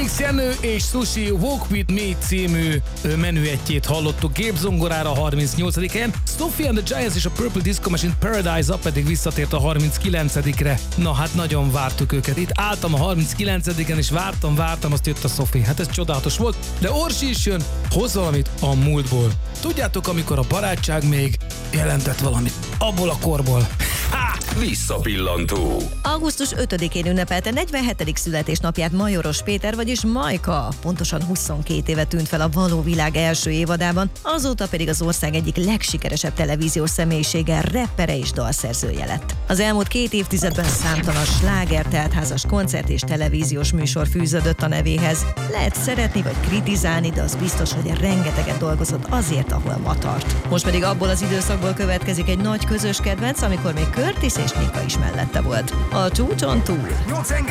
Felix Jenő és Sushi Walk With Me című menüetjét hallottuk gépzongorára a 38. helyen. Sophie and the Giants és a Purple Disco Machine Paradise-a pedig visszatért a 39-re. Na hát nagyon vártuk őket. Itt álltam a 39-en és vártam, azt jött a Sophie. Hát ez csodálatos volt. De Orsi is jön, hoz valamit a múltból. Tudjátok, amikor a barátság még jelentett valamit abból a korból. Visszapillantó. Augusztus 5-én ünnepelte 47. születésnapját Majoros Péter, vagyis Majka. Pontosan 22 éve tűnt fel a Való Világ első évadában, azóta pedig az ország egyik legsikeresebb televíziós személyisége, rappere és dalszerzője lett. Az elmúlt 2 évtizedben számtalan sláger, teltházas koncert és televíziós műsor fűződött a nevéhez. Lehet szeretni vagy kritizálni, de az biztos, hogy rengeteget dolgozott azért, ahol ma tart. Most pedig abból az időszakból következik egy nagy közös kedvenc, amikor még Curtis és Nika is mellette volt. A Csúcson túl.